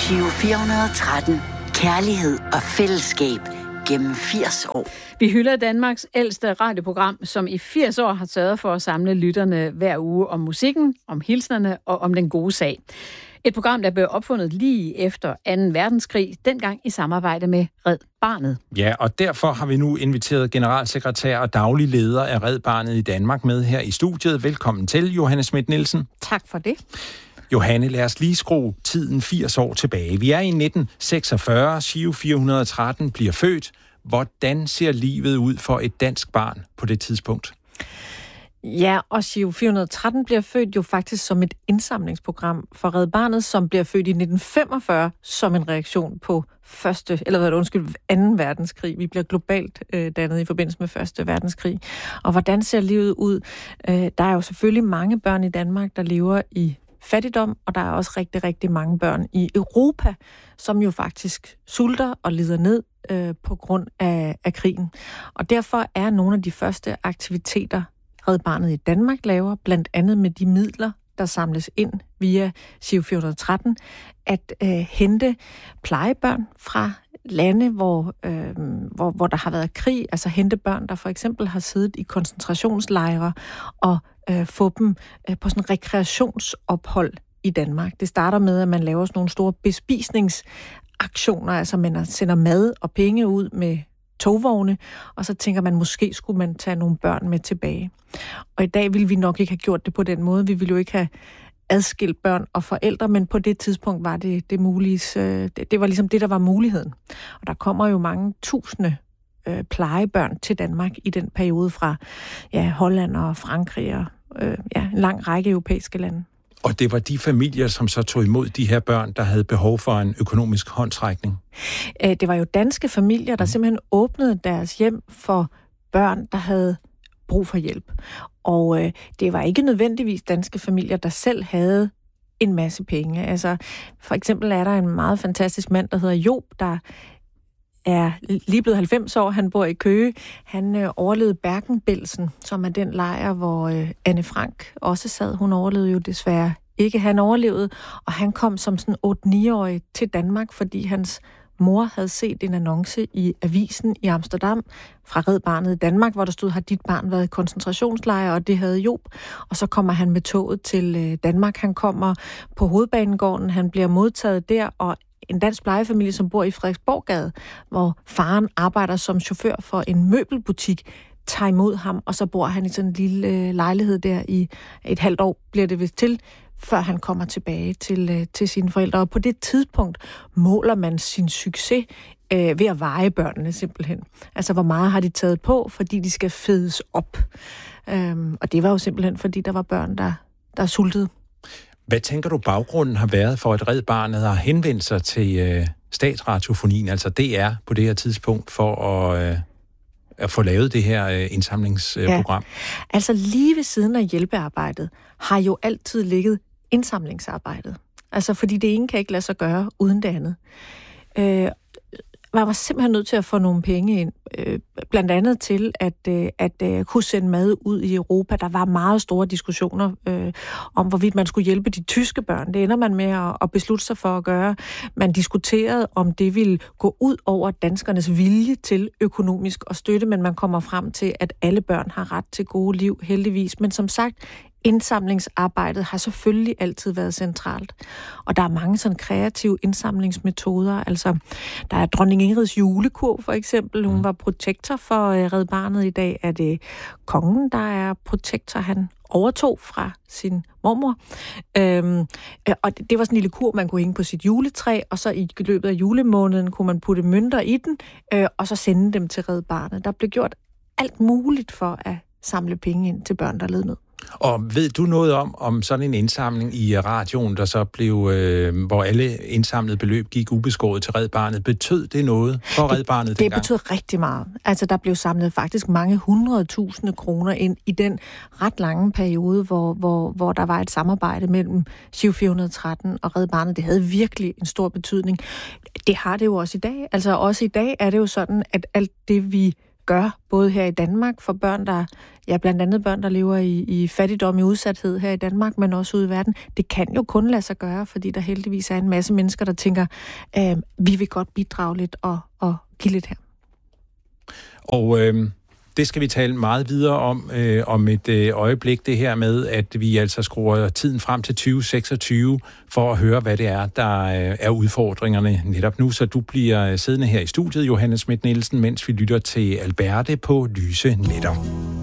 Giro 413. Kærlighed og fællesskab gennem 80 år. Vi hylder Danmarks ældste radioprogram, som i 80 år har sørget for at samle lytterne hver uge om musikken, om hilsnerne og om den gode sag. Et program, der blev opfundet lige efter 2. verdenskrig, dengang i samarbejde med Red Barnet. Ja, og derfor har vi nu inviteret generalsekretær og daglig leder af Red Barnet i Danmark med her i studiet. Velkommen til, Johanne Schmidt-Nielsen. Tak for det. Johanne, lad os lige skrue tiden 80 år tilbage. Vi er i 1946, Giro 413 bliver født. Hvordan ser livet ud for et dansk barn på det tidspunkt? Ja, og Giro 413 bliver født jo faktisk som et indsamlingsprogram for Red Barnet, som bliver født i 1945 som en reaktion på 2. verdenskrig. Vi bliver globalt dannet i forbindelse med 1. verdenskrig. Og hvordan ser livet ud? Der er jo selvfølgelig mange børn i Danmark, der lever i fattigdom, og der er også rigtig, rigtig mange børn i Europa, som jo faktisk sulter og lider ned på grund af krigen. Og derfor er nogle af de første aktiviteter, Red Barnet i Danmark laver, blandt andet med de midler, der samles ind via Giro 413, at hente plejebørn fra lande, hvor der har været krig, altså hente børn, der for eksempel har siddet i koncentrationslejre, og få dem på sådan en rekreationsophold i Danmark. Det starter med, at man laver sådan nogle store bespisningsaktioner, altså man sender mad og penge ud med togvogne, og så tænker man, måske skulle man tage nogle børn med tilbage. Og i dag ville vi nok ikke have gjort det på den måde. Vi ville jo ikke have adskilt børn og forældre, men på det tidspunkt var det mulige. Det var ligesom det, der var muligheden. Og der kommer jo mange tusinde plejebørn til Danmark i den periode fra Holland og Frankrig og en lang række europæiske lande. Og det var de familier, som så tog imod de her børn, der havde behov for en økonomisk håndsrækning? Det var jo danske familier, der simpelthen åbnede deres hjem for børn, der havde brug for hjælp. Og det var ikke nødvendigvis danske familier, der selv havde en masse penge. Altså, for eksempel er der en meget fantastisk mand, der hedder Job, der er lige blevet 90 år. Han bor i Køge. Han overlevede Bergen-Belsen, som er den lejr, hvor Anne Frank også sad. Hun overlevede jo desværre ikke. Han overlevede, og han kom som sådan 8-9-årig til Danmark, fordi hans mor havde set en annonce i avisen i Amsterdam fra Red Barnet i Danmark, hvor der stod, har dit barn været i koncentrationslejr, og det havde Job. Og så kommer han med toget til Danmark. Han kommer på Hovedbanegården, han bliver modtaget der, og en dansk plejefamilie, som bor i Frederiksborggade, hvor faren arbejder som chauffør for en møbelbutik, tager imod ham, og så bor han i sådan en lille lejlighed der i et halvt år, bliver det vist til, før han kommer tilbage til sine forældre. Og på det tidspunkt måler man sin succes ved at veje børnene simpelthen. Altså, hvor meget har de taget på, fordi de skal fedes op. Og det var jo simpelthen, fordi der var børn, der sultede. Hvad tænker du, baggrunden har været for, at Red Barnet har henvendt sig til statsradiofonien, altså DR, på det her tidspunkt, for at få lavet det her indsamlingsprogram? Altså lige ved siden af hjælpearbejdet har jo altid ligget indsamlingsarbejdet. Altså fordi det ene kan ikke lade sig gøre uden det andet. Man var simpelthen nødt til at få nogle penge ind, blandt andet til at kunne sende mad ud i Europa. Der var meget store diskussioner om, hvorvidt man skulle hjælpe de tyske børn. Det ender man med at beslutte sig for at gøre. Man diskuterede, om det ville gå ud over danskernes vilje til økonomisk at støtte, men man kommer frem til, at alle børn har ret til gode liv, heldigvis. Men som sagt, indsamlingsarbejdet har selvfølgelig altid været centralt. Og der er mange sådan kreative indsamlingsmetoder. Altså, der er dronning Ingrids julekurv, for eksempel. Hun var protektor for Red Barnet. I dag er det kongen, der er protektor. Han overtog fra sin mormor. Og det var sådan en lille kurv, man kunne hænge på sit juletræ, og så i løbet af julemåneden kunne man putte mønter i den, og så sende dem til Red Barnet. Der blev gjort alt muligt for at samle penge ind til børn, der led nød. Og ved du noget om sådan en indsamling i radioen, der så blev, hvor alle indsamlede beløb gik ubeskåret til Red Barnet? Betød det noget for Red Barnet dengang? Det betød rigtig meget. Altså, der blev samlet faktisk mange 100.000 kroner ind i den ret lange periode, hvor der var et samarbejde mellem Giro 413 og Red Barnet. Det havde virkelig en stor betydning. Det har det jo også i dag. Altså, også i dag er det jo sådan, at alt det, vi gør, både her i Danmark for børn, blandt andet børn, der lever i fattigdom, i udsathed her i Danmark, men også ude i verden. Det kan jo kun lade sig gøre, fordi der heldigvis er en masse mennesker, der tænker, vi vil godt bidrage lidt og give lidt her. Og det skal vi tale meget videre om et øjeblik, det her med, at vi altså skruer tiden frem til 2026 for at høre, hvad det er, der er udfordringerne netop nu. Så du bliver siddende her i studiet, Johanne Schmidt Nielsen, mens vi lytter til Alberte på Lyse Netter.